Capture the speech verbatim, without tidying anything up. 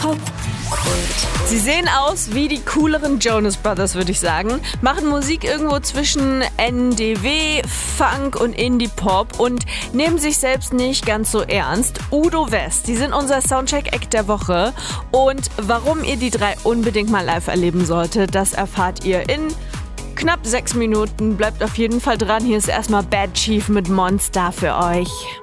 Pop-Kult. Sie sehen aus wie die cooleren Jonas Brothers, würde ich sagen. Machen Musik irgendwo zwischen N D W, Funk und Indie-Pop und nehmen sich selbst nicht ganz so ernst. Udo West, die sind unser Soundcheck-Act der Woche. Und warum ihr die drei unbedingt mal live erleben solltet, das erfahrt ihr in knapp sechs Minuten. Bleibt auf jeden Fall dran. Hier ist erstmal Bad Chief mit Monster für euch.